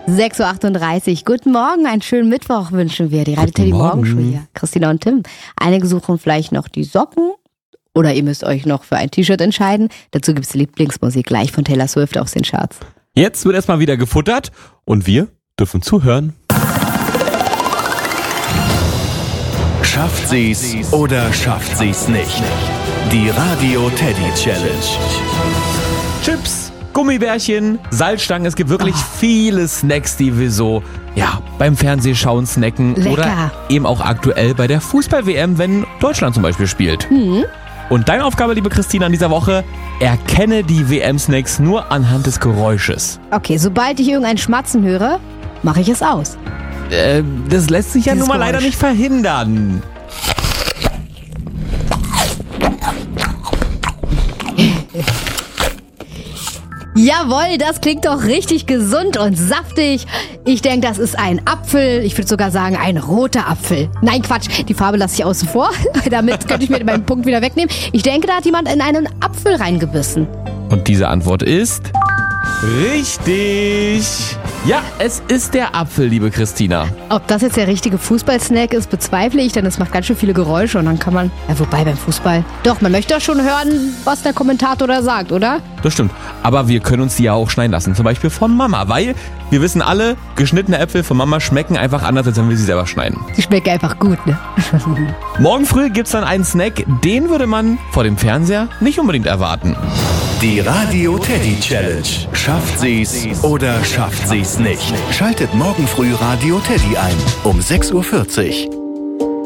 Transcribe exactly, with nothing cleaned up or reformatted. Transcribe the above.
sechs Uhr achtunddreißig. Guten Morgen, einen schönen Mittwoch wünschen wir. Die Radio Teddy Morgenshow hier. Christina und Tim. Einige suchen vielleicht noch die Socken oder ihr müsst euch noch für ein T-Shirt entscheiden. Dazu gibt's Lieblingsmusik gleich von Taylor Swift aus den Charts. Jetzt wird erstmal wieder gefuttert und wir dürfen zuhören. Schafft sie's oder schafft sie's nicht? Die Radio Teddy Challenge. Chips, Gummibärchen, Salzstangen, es gibt wirklich oh. viele Snacks, die wir so ja, beim Fernsehschauen snacken. Lecker. Oder eben auch aktuell bei der Fußball-W M, wenn Deutschland zum Beispiel spielt. Mhm. Und deine Aufgabe, liebe Christina, in dieser Woche, erkenne die W M-Snacks nur anhand des Geräusches. Okay, sobald ich irgendein Schmatzen höre, mache ich es aus. Äh, das lässt sich ja Dieses nun mal Geräusch. leider nicht verhindern. Jawohl, das klingt doch richtig gesund und saftig. Ich denke, das ist ein Apfel. Ich würde sogar sagen, ein roter Apfel. Nein, Quatsch, die Farbe lasse ich außen vor. Damit könnte ich mir meinen Punkt wieder wegnehmen. Ich denke, da hat jemand in einen Apfel reingebissen. Und diese Antwort ist richtig. Ja, es ist der Apfel, liebe Christina. Ob das jetzt der richtige Fußballsnack ist, bezweifle ich, denn es macht ganz schön viele Geräusche und dann kann man, ja wobei beim Fußball, doch, man möchte doch schon hören, was der Kommentator da sagt, oder? Das stimmt, aber wir können uns die ja auch schneiden lassen, zum Beispiel von Mama, weil wir wissen alle, geschnittene Äpfel von Mama schmecken einfach anders, als wenn wir sie selber schneiden. Die schmecken einfach gut, ne? Morgen früh gibt's dann einen Snack, den würde man vor dem Fernseher nicht unbedingt erwarten. Die Radio Teddy Challenge. Schafft sie's oder schafft sie's nicht? Schaltet morgen früh Radio Teddy ein um sechs Uhr vierzig.